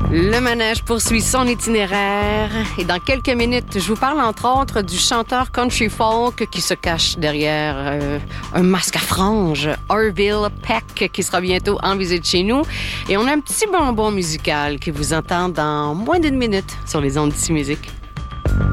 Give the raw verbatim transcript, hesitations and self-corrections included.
Le manège poursuit son itinéraire et dans quelques minutes, je vous parle entre autres du chanteur country folk qui se cache derrière euh, un masque à franges, Orville Peck, qui sera bientôt en visite chez nous. Et on a un petit bonbon musical qui vous entend dans moins d'une minute sur les ondes d'Ici Musique.